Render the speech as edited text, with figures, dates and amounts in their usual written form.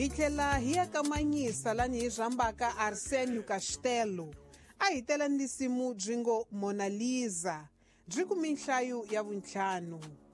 hi tlhela hi ya kamanyisa lani hi rhambaka Arsenio Castello a hi tela nisimu byi ngo Mona Lisa byi kumi nhlayo ya vu5.